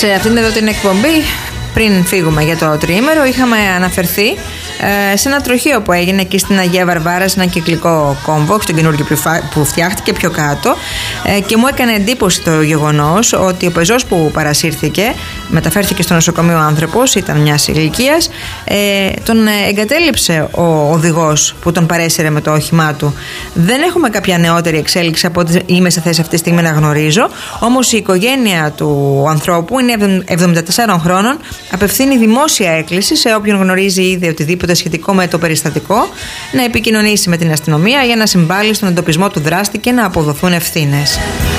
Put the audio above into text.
Σε αυτήν εδώ την εκπομπή, πριν φύγουμε για το τριήμερο, είχαμε αναφερθεί σε ένα τροχείο που έγινε εκεί στην Αγία Βαρβάρα, σε ένα κυκλικό κόμβο, στον καινούργιο που φτιάχτηκε πιο κάτω, και μου έκανε εντύπωση το γεγονός ότι ο πεζός που παρασύρθηκε, μεταφέρθηκε στο νοσοκομείο ο άνθρωπος, ήταν μιας ηλικίας, τον εγκατέλειψε ο οδηγός που τον παρέσυρε με το όχημά του. Δεν έχουμε κάποια νεότερη εξέλιξη από ό,τι είμαι σε θέση αυτή τη στιγμή να γνωρίζω, όμως η οικογένεια του ανθρώπου είναι 74 χρόνων, απευθύνει δημόσια έκκληση σε όποιον γνωρίζει ήδη οτιδήποτε σχετικό με το περιστατικό να επικοινωνήσει με την αστυνομία για να συμβάλλει στον εντοπισμό του δράστη και να αποδοθούν ευθύνες.